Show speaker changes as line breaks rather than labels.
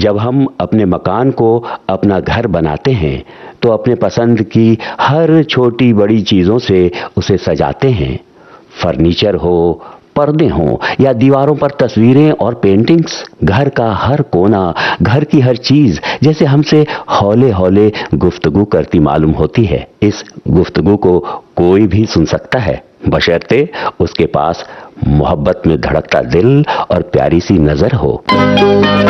जब हम अपने मकान को अपना घर बनाते हैं तो अपने पसंद की हर छोटी बड़ी चीजों से उसे सजाते हैं। फर्नीचर हो, पर्दे हों या दीवारों पर तस्वीरें और पेंटिंग्स, घर का हर कोना, घर की हर चीज जैसे हमसे हौले हौले गुफ्तगू करती मालूम होती है। इस गुफ्तगू को कोई भी सुन सकता है, बशर्ते उसके पास मोहब्बत में धड़कता दिल और प्यारी सी नजर हो।